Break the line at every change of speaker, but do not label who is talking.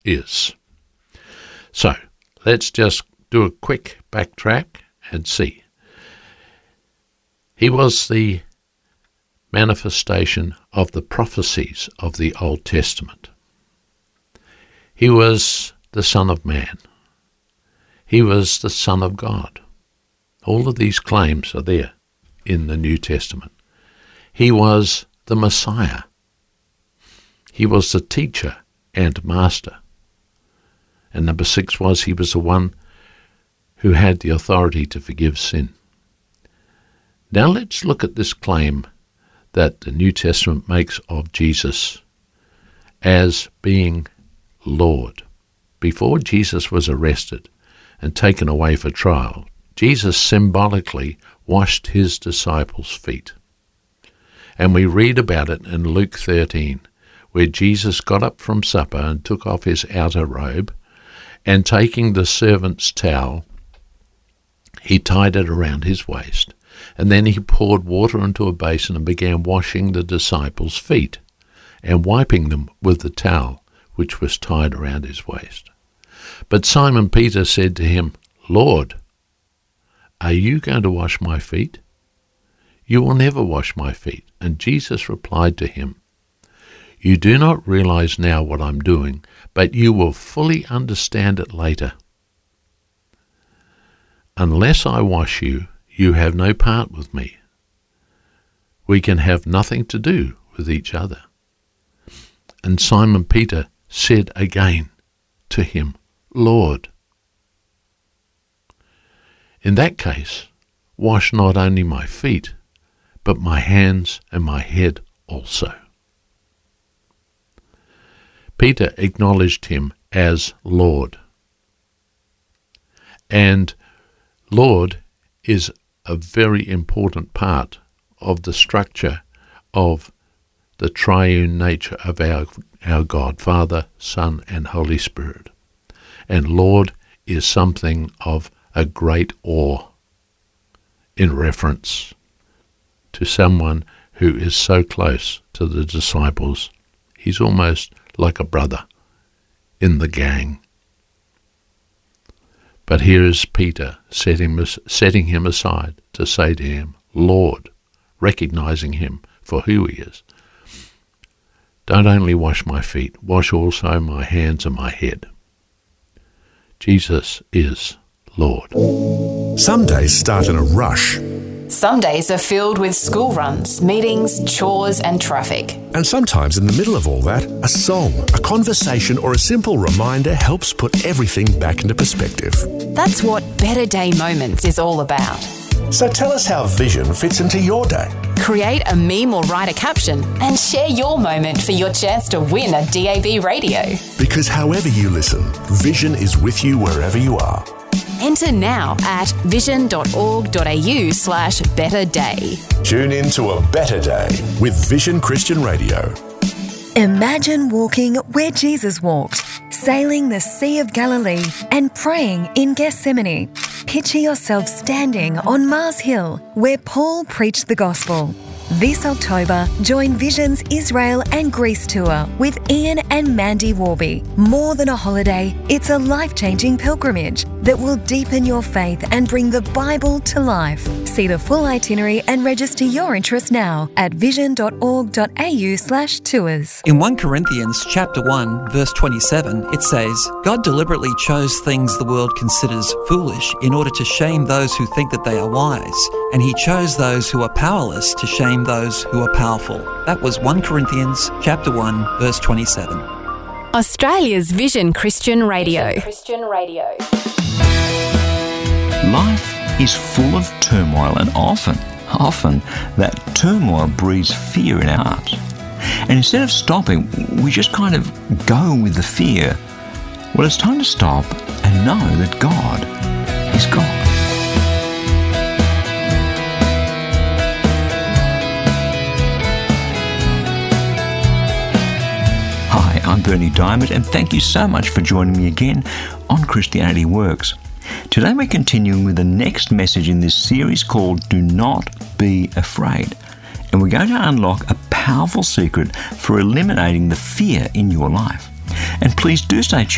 is. So, let's just do a quick backtrack and see. He was the manifestation of the prophecies of the Old Testament. He was the Son of Man. He was the Son of God. All of these claims are there in the New Testament. He was the Messiah. He was the teacher and master. And number 6 was he was the one who had the authority to forgive sin. Now let's look at this claim that the New Testament makes of Jesus as being Lord. Before Jesus was arrested and taken away for trial, Jesus symbolically washed his disciples' feet. And we read about it in Luke 13, where Jesus got up from supper and took off his outer robe, and taking the servant's towel, he tied it around his waist, and then he poured water into a basin and began washing the disciples' feet and wiping them with the towel which was tied around his waist. But Simon Peter said to him, "Lord, are you going to wash my feet? You will never wash my feet." And Jesus replied to him, "You do not realize now what I'm doing, but you will fully understand it later. Unless I wash you, you have no part with me. We can have nothing to do with each other." And Simon Peter said again to him, "Lord." In that case, wash not only my feet, but my hands and my head also. Peter acknowledged him as Lord. And Lord is a very important part of the structure of the triune nature of our God, Father, Son, and Holy Spirit. And Lord is something of a great awe in reference to someone who is so close to the disciples. He's almost like a brother in the gang. But here is Peter setting him aside to say to him, "Lord," recognizing him for who he is. "Don't only wash my feet, wash also my hands and my head." Jesus is Lord.
Some days start in a rush.
Some days are filled with school runs, meetings, chores and traffic.
And sometimes in the middle of all that, a song, a conversation or a simple reminder helps put everything back into perspective.
That's what Better Day Moments is all about.
So tell us how Vision fits into your day.
Create a meme or write a caption and share your moment for your chance to win a DAB radio.
Because however you listen, Vision is with you wherever you are.
Enter now at vision.org.au/betterday.
Tune in to a better day with Vision Christian Radio.
Imagine walking where Jesus walked, sailing the Sea of Galilee and praying in Gethsemane. Picture yourself standing on Mars Hill where Paul preached the gospel. This October, join Vision's Israel and Greece tour with Ian and Mandy Warby. More than a holiday, it's a life-changing pilgrimage that will deepen your faith and bring the Bible to life. See the full itinerary and register your interest now at vision.org.au/tours.
In 1 Corinthians chapter 1, verse 27, it says, "God deliberately chose things the world considers foolish in order to shame those who think that they are wise, and he chose those who are powerless to shame those who are powerful." That was 1 Corinthians chapter 1, verse 27.
Australia's Vision Christian Radio.
Life is full of turmoil, and often that turmoil breeds fear in our hearts. And instead of stopping, we just kind of go with the fear. Well, it's time to stop and know that God is God. Hi, I'm Bernie Diamond, and thank you so much for joining me again on Christianity Works. Today we're continuing with the next message in this series called Do Not Be Afraid. And we're going to unlock a powerful secret for eliminating the fear in your life. And please do stay tuned